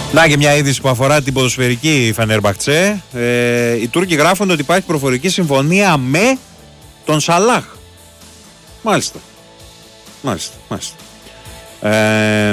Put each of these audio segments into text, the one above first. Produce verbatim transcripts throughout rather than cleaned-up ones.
Να και μια είδηση που αφορά την ποδοσφαιρική Φενέρμπαχτσε. Ε, οι Τούρκοι γράφουν ότι υπάρχει προφορική συμφωνία με τον Σαλάχ. Μάλιστα. Μάλιστα. Μάλιστα. Ε,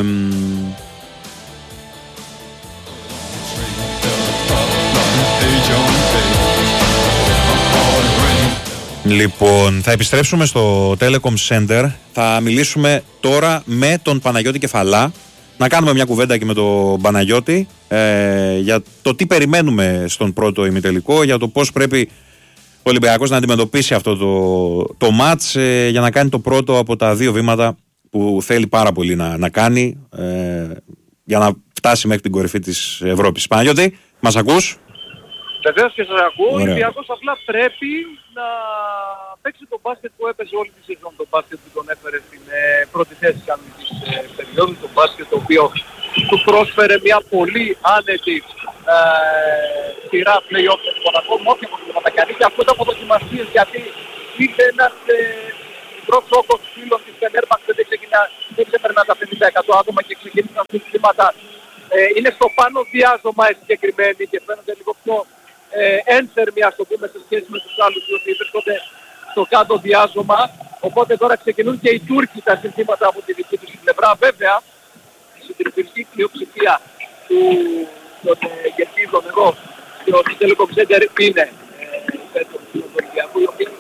Λοιπόν, θα επιστρέψουμε στο Telecom Center. Θα μιλήσουμε τώρα με τον Παναγιώτη Κεφαλά. Να κάνουμε μια κουβέντα και με τον Παναγιώτη ε, για το τι περιμένουμε στον πρώτο ημιτελικό, για το πώς πρέπει ο Ολυμπιακός να αντιμετωπίσει αυτό το, το μάτς ε, για να κάνει το πρώτο από τα δύο βήματα που θέλει πάρα πολύ να, να κάνει ε, για να φτάσει μέχρι την κορυφή της Ευρώπης. Παναγιώτη, μας ακούς? Βεβαίως και σας ακούω. Ο Ολυμπιακός απλά πρέπει να παίξει τον μπάσκετ που έπαιζε όλη τη σεζόν. Τον μπάσκετ που τον έφερε στην ε, πρώτη θέση κανονικής ε, περίοδου. Τον μπάσκετ το οποίο του πρόσφερε μια πολύ άνετη ε, σειρά play-off με τον Μονακό. Με όποια προβλήματα κάνει. Και ακούτε από δοκιμασίες, γιατί είναι ένας ε, μικρός όγκος φίλων της Φενέρμπαχτσε, δεν ξεκινά, δεν ξεπερνά τα πενήντα τοις εκατό άτομα και ξεκίνησαν συστήματα. Ε, είναι στο πάνω διάζωμα συγκεκριμένοι και φαίνονται λίγο πιο ε, ένθερμοι, ας το πούμε, σε σχέση με τους άλλους οι οποίοι βρίσκονται στο κάτω διάζωμα. Οπότε τώρα ξεκινούν και οι Τούρκοι τα συνθήματα από τη δική τους πλευρά. Βέβαια, η συντριπτική πλειοψηφία του, των ε, γερκίδων εδώ στο Telecom Center είναι υπέρ του Ολυμπιακού, οι οποίοι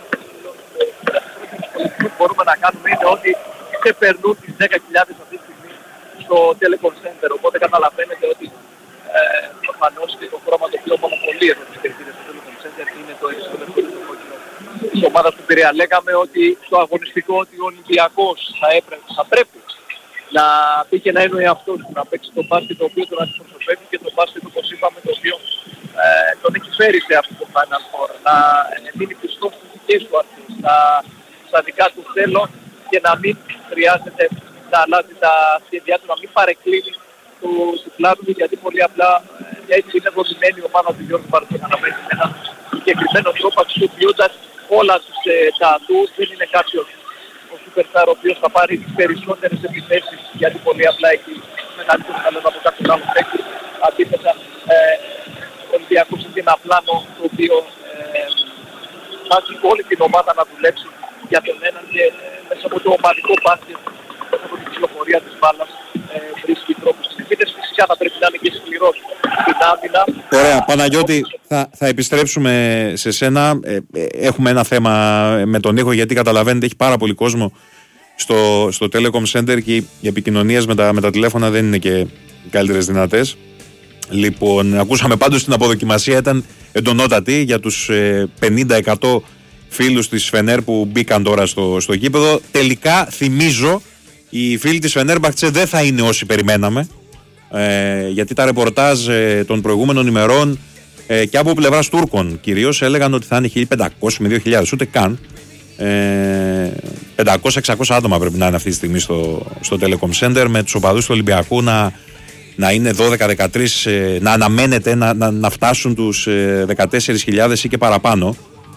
που μπορούμε να κάνουμε είναι ότι ξεπερνούν τις δέκα χιλιάδες αυτή τη στιγμή στο Telecom Center. Οπότε καταλαβαίνετε ότι ε, προφανώς και το χρώμα το οποίο μονοπολεί εδώ τις κερκίδες στο Telecom Center είναι το εξωτερικό κόκκινο της ομάδας του Πειραιά. Λέγαμε ότι στο αγωνιστικό ότι ο Ολυμπιακός θα, έπρεπε, θα πρέπει να πει και να είναι ο εαυτός του, να παίξει το μπάσκετ το οποίο τον αντιπροσωπεύει και το μπάσκετ όπως είπαμε το οποίο ε, τον έχει φέρει σε αυτό το Final Four, να μείνει πιστός στις δικές του αρχές, στα, στα δικά του θέλω και να μην χρειάζεται να αλλάζει τα σχέδιά του, να μην παρεκκλίνει του, του πλάνου του, γιατί πολύ απλά ε, έτσι είναι δομημένη η ομάδα του Γιώργου Μπαρτίνα να παίξει με έναν συγκεκριμένο τρόπο αξιοποιώντας όλα τους ε, τα του. Δεν είναι κάποιος ο Superstar ο οποίος θα πάρει τις περισσότερες επιθέσεις, γιατί πολύ απλά έχει μεγαλύτερο talent από κάποιον άλλο παίκτη. Αντίθετα, ε, ο Ολυμπιακός έχει ένα πλάνο το οποίο ε, βάζει όλη την ομάδα να δουλέψει για τον έναν και ε, μέσα από το ομαδικό μπάσκετ, μέσα από την κυκλοφορία της μπάλας, ε, βρίσκει τρόπους. Συνήθως φυσικά θα πρέπει να είναι και σκληρός στην άμυνα. Ωραία, Παναγιώτη, θα, θα επιστρέψουμε σε σένα. Ε, ε, έχουμε ένα θέμα με τον ήχο, γιατί καταλαβαίνετε έχει πάρα πολύ κόσμο στο, στο Telecom Center και οι επικοινωνίες με τα, με τα τηλέφωνα δεν είναι και οι καλύτερες δυνατές. Λοιπόν, ακούσαμε πάντως την αποδοκιμασία, ήταν εντονότατη για τους ε, πενήντα τοις εκατό φίλους της Φενέρ που μπήκαν τώρα στο, στο γήπεδο. Τελικά, θυμίζω, οι φίλοι της Φενέρμπαχτσε δεν θα είναι όσοι περιμέναμε, ε, γιατί τα ρεπορτάζ ε, των προηγούμενων ημερών ε, και από πλευράς Τούρκων κυρίως έλεγαν ότι θα είναι χίλια πεντακόσιοι με δύο χιλιάδες, ούτε καν. Ε, πεντακόσια εξακόσια άτομα πρέπει να είναι αυτή τη στιγμή στο, στο Telecom Center, με τους οπαδούς του Ολυμπιακού να, να είναι δώδεκα δεκατρία, ε, να αναμένεται να, να, να φτάσουν τους ε, δεκατέσσερις χιλιάδες ή και παραπάνω.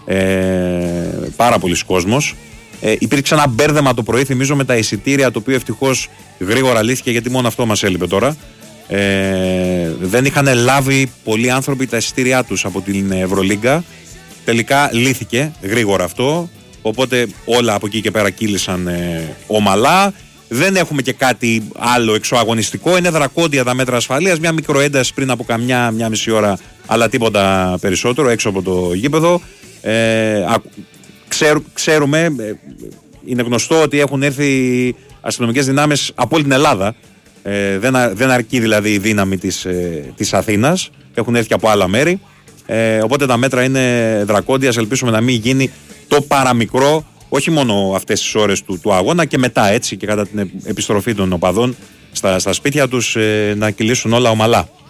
Ε, πάρα πολλοί κόσμος. Ε, υπήρξε ένα μπέρδεμα το πρωί, θυμίζω, με τα εισιτήρια, το οποίο ευτυχώς γρήγορα λύθηκε, γιατί μόνο αυτό μας έλειπε τώρα. Ε, δεν είχαν λάβει πολλοί άνθρωποι τα εισιτήριά τους από την Ευρωλίγκα. Τελικά λύθηκε γρήγορα αυτό. Οπότε όλα από εκεί και πέρα κύλησαν ε, ομαλά. Δεν έχουμε και κάτι άλλο εξωαγωνιστικό. Είναι δρακόντια τα μέτρα ασφαλείας. Μια μικροένταση πριν από καμιά μια μισή ώρα, αλλά τίποτα περισσότερο έξω από το γήπεδο. Ε, ξέρ, ξέρουμε, ε, είναι γνωστό ότι έχουν έρθει αστυνομικές δυνάμεις από όλη την Ελλάδα. Ε, δεν, δεν αρκεί δηλαδή η δύναμη της, ε, της Αθήνας. Έχουν έρθει και από άλλα μέρη. Ε, οπότε τα μέτρα είναι δρακόντια. Ελπίσουμε να μην γίνει το παραμικρό, όχι μόνο αυτές τις ώρες του, του αγώνα, και μετά, έτσι, και κατά την επιστροφή των οπαδών στα, στα σπίτια τους, ε, να κυλήσουν όλα ομαλά.